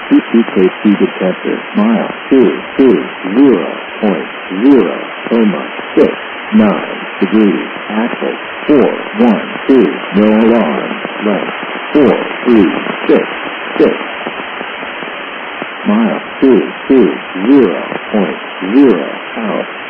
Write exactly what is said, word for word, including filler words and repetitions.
T C K C detector. Mile two two zero point zero comma six nine degrees. Axle four one two. No alarm. Length four three six six. Mile two two zero point zero out.